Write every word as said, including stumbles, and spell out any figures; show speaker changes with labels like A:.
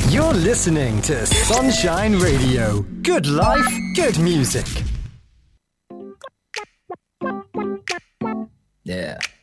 A: You're listening to Sunshine Radio. Good life, good music.
B: Yeah.